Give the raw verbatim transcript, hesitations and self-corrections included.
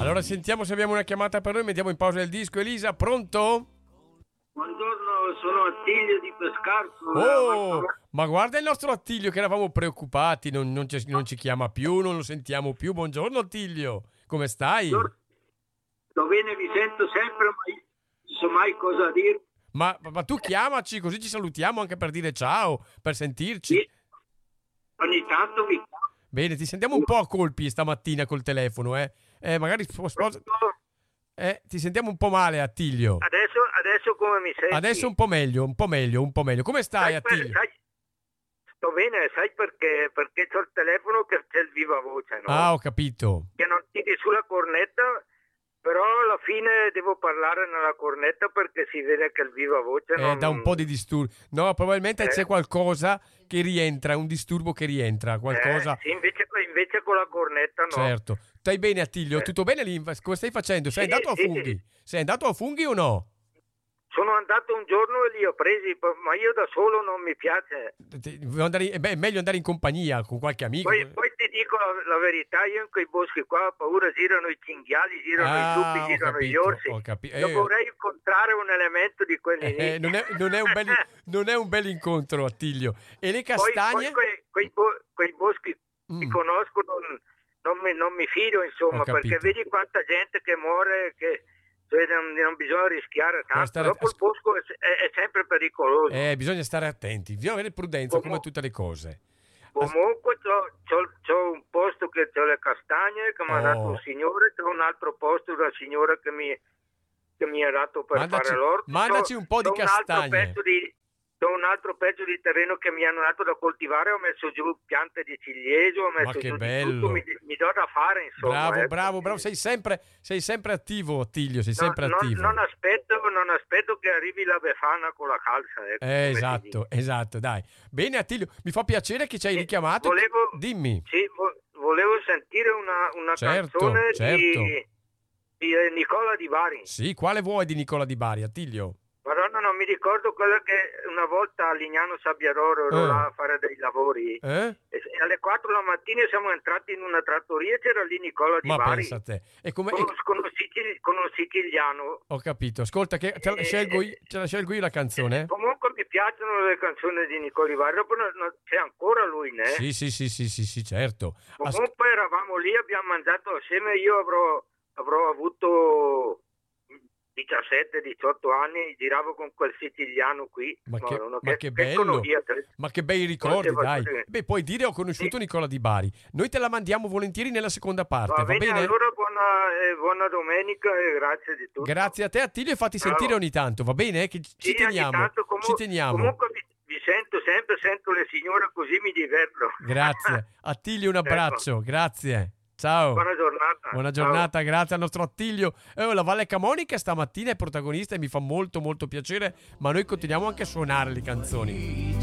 Allora sentiamo se abbiamo una chiamata per noi, mettiamo in pausa il disco. Elisa, pronto? Buongiorno, sono Attilio di Pescarto. Oh, ma guarda il nostro Attilio che eravamo preoccupati, non, non ci, non ci chiama più, non lo sentiamo più. Buongiorno Attilio, come stai? Sto bene, vi sento sempre, ma io non so mai cosa dire. Ma, ma tu chiamaci, così ci salutiamo anche per dire ciao, per sentirci. Sì. Ogni tanto mi chiamo. Bene, ti sentiamo un po' a colpi stamattina col telefono, eh? eh magari sposa... eh, ti sentiamo un po' male, Attilio. Adesso, adesso come mi senti? Adesso un po' meglio, un po' meglio, un po' meglio. Come stai, sai per, Attilio? sai, sto bene, sai perché? Perché c'ho il telefono che c'è il viva voce, no? Ah, ho capito. Che non tiri sulla cornetta, però alla fine devo parlare nella cornetta perché si vede che il viva voce non... Eh, da un po' di disturbo. No, probabilmente eh. c'è qualcosa che rientra, un disturbo che rientra, qualcosa... Eh, sì, invece, invece con la cornetta no. Certo. Stai bene, Attilio? Eh. Tutto bene lì? Come stai facendo? Sei Sì, andato a sì. funghi? Sei andato a funghi o no? Sono andato un giorno e li ho presi, ma io da solo non mi piace. Andare, eh beh, è meglio andare in compagnia con qualche amico. Poi, poi ti dico la, la verità, io in quei boschi qua ho paura, girano i cinghiali, girano ah, i lupi, girano capito, gli orsi. Ho capi- Io eh, vorrei incontrare un elemento di quelli lì. Eh, non, è, non, è un bel, non è un bel incontro, Attilio. E le castagne? Poi, poi quei, quei, bo- quei boschi Mm. che conosco non, non, mi, non mi fido, insomma, Ho capito. perché vedi quanta gente che muore, che cioè, non, non bisogna rischiare tanto. stare- Dopo il bosco è, è, è sempre pericoloso. Eh, bisogna stare attenti, bisogna avere prudenza Comun- come tutte le cose. Comunque c'ho, c'ho, c'ho un posto che c'ho le castagne che mi ha Oh. dato un signore, c'ho un altro posto da signora che mi, che mi ha dato per Mandaci- fare l'orto. mandaci C'ho- un po' di c'ho un altro castagne. pezzo di, c'ho un altro pezzo di terreno che mi hanno dato da coltivare, ho messo giù piante di ciliegio, ho messo che giù bello. di tutto, mi, mi do da fare insomma. Bravo, ecco. bravo, bravo, sei sempre, sei sempre attivo, Attilio, sei No, sempre non, attivo. non aspetto, non aspetto che arrivi la Befana con la calza. Ecco, Eh, come si esatto, dice. esatto, dai. Bene, Attilio, mi fa piacere che ci hai Sì, richiamato. volevo- Dimmi. Sì, vo- volevo sentire una, una Certo, canzone certo. di, di eh, Nicola Di Bari. Sì, quale vuoi di Nicola Di Bari, Attilio? Madonna, non mi ricordo quella che una volta a Lignano Sabbiaroro ero Eh. là a fare dei lavori. Eh? E alle quattro la mattina siamo entrati in una trattoria e c'era lì Nicola Di Ma Bari. pensa a te. E come... Con, e- con un sicil- con un siciliano. Ho capito, ascolta, che te la, Eh, scelgo io, te la scelgo io la canzone? Comunque mi piacciono le canzoni di Nicola Di Bari. Dopo non- non- c'è ancora lui, né? Sì, sì, sì, sì, sì, sì, certo. As- Comunque eravamo lì, abbiamo mangiato assieme, io avrò, avrò avuto diciassette diciotto anni, giravo con quel siciliano qui. Ma che, Madonna, ma che che bello, economia, te- ma che bei ricordi, Poteva dai. così. Beh, puoi dire ho conosciuto Sì. Nicola Di Bari. Noi te la mandiamo volentieri nella seconda parte, va, Va bene, bene? allora buona, eh, buona domenica e grazie di tutto. Grazie a te, Attilio, e fatti Ciao. sentire ogni tanto, va bene? Che ci Sì, ogni teniamo, tanto, comu- ci teniamo. Comunque vi, vi sento sempre, sento le signore così mi diverto. Grazie. Attilio, un abbraccio, grazie. Ciao. Buona giornata. Buona giornata, grazie al nostro Attilio. Eh, la Valle Camonica stamattina è protagonista e mi fa molto molto piacere, ma noi continuiamo anche a suonare le canzoni.